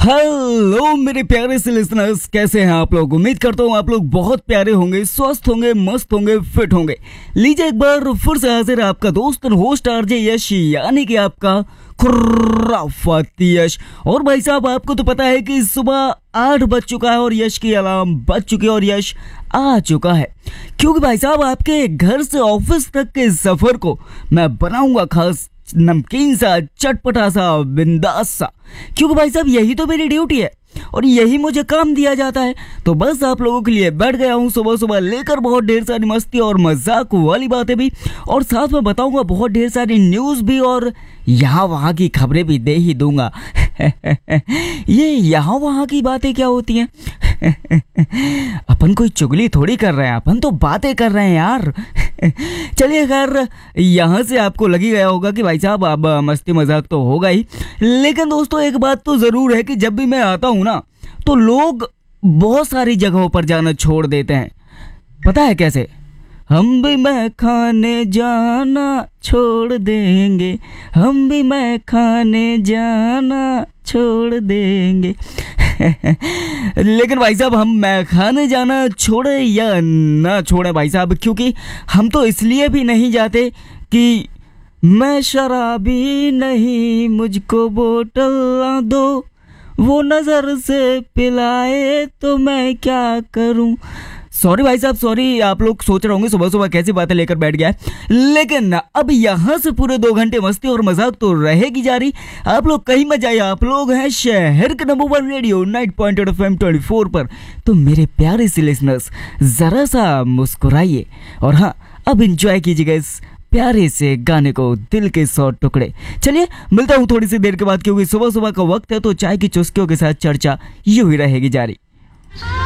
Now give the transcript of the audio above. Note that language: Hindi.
हेलो मेरे प्यारे से लिसनर्स, कैसे हैं आप लोग। उम्मीद करता हूँ आप लोग बहुत प्यारे होंगे, स्वस्थ होंगे, मस्त होंगे, फिट होंगे। लीजिए एक बार फिर से हाजिर है आपका दोस्त होस्ट आरजे यश, यानी कि आपका खुराफाती यश। और भाई साहब, आपको तो पता है कि सुबह 8 बज चुका है और यश की अलार्म बज चुकी है और यश आ चुका है, क्योंकि भाई साहब आपके घर से ऑफिस तक के सफर को मैं बनाऊंगा खास नमकीन सा, चटपटा सा, बिंदास सा, क्योंकि भाई साहब यही तो मेरी ड्यूटी है और यही मुझे काम दिया जाता है। तो बस आप लोगों के लिए बैठ गया हूँ सुबह सुबह लेकर बहुत ढेर सारी मस्ती और मजाक वाली बातें भी, और साथ में बताऊंगा बहुत ढेर सारी न्यूज़ भी, और यहाँ वहाँ की खबरें भी दे ही दूंगा। ये यहाँ वहाँ की बातें क्या होती हैं? अपन कोई चुगली थोड़ी कर रहे हैं, अपन तो बातें कर रहे हैं यार। चलिए खैर, यहाँ से आपको लगी गया होगा कि भाई साहब अब मस्ती मजाक तो होगा ही, लेकिन दोस्तों एक बात तो ज़रूर है कि जब भी मैं आता हूँ ना तो लोग बहुत सारी जगहों पर जाना छोड़ देते हैं। पता है कैसे? हम भी मैं खाने जाना छोड़ देंगे, हम भी मैं खाने जाना छोड़ देंगे। लेकिन भाई साहब हम मैं खाने जाना छोड़े या ना छोड़े भाई साहब, क्योंकि हम तो इसलिए भी नहीं जाते कि मैं शराबी नहीं, मुझको बोतल ना दो, वो नज़र से पिलाए तो मैं क्या करूं। सॉरी भाई साहब, सॉरी। आप लोग सोच रहे होंगे सुबह सुबह कैसी बातें लेकर बैठ गया है, लेकिन अब यहाँ से पूरे 2 घंटे मस्ती और मजाक तो रहेगी जारी। आप लोग कहीं मत जाइए, आप लोग हैं शहर के नंबर 1 रेडियो 90.8 FM 24 पर। तो मेरे प्यारे से लिसनर्स जरा सा मुस्कुराइए और हाँ, अब इंजॉय कीजिएगा इस प्यारे से गाने को, दिल के 100 टुकड़े। चलिए मिलता हूँ थोड़ी सी देर के बाद, क्योंकि सुबह सुबह का वक्त है तो चाय की चुस्कियों के साथ चर्चा यूं ही रहेगी जारी।